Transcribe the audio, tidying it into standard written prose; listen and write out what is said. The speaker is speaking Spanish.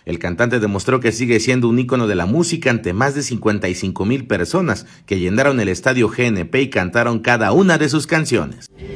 El cantante demostró que sigue siendo un ícono de la música ante más de 55,000 personas que llenaron el estadio GNP y cantaron cada una de sus canciones.